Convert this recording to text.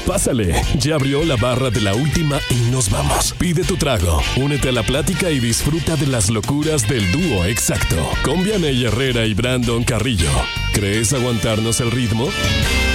Pásale, ya abrió la barra de la última y nos vamos. Pide tu trago, únete a la plática y disfruta de las locuras del dúo exacto. Con Vianey Herrera y Brandon Carrillo. ¿Crees aguantarnos el ritmo?